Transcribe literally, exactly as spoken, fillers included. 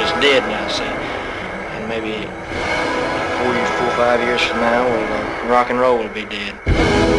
it's dead now, see. And maybe four, four, five years from now, well, uh, rock and roll will be dead.